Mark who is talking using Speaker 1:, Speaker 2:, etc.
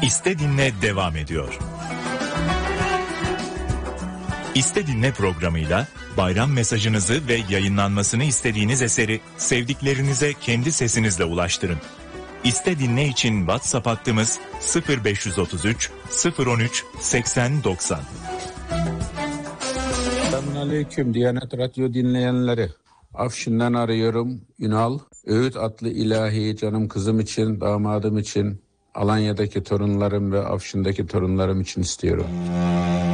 Speaker 1: İste Dinle devam ediyor. İste Dinle programıyla bayram mesajınızı ve yayınlanmasını istediğiniz eseri sevdiklerinize kendi sesinizle ulaştırın. İste Dinle için WhatsApp hattımız 0533 013 80 90.
Speaker 2: Selamünaleyküm Diyanet Radyo dinleyenleri. Afşin'den arıyorum. Ünal, Öğüt adlı ilahi canım kızım için, damadım için, Alanya'daki torunlarım ve Afşin'deki torunlarım için istiyorum.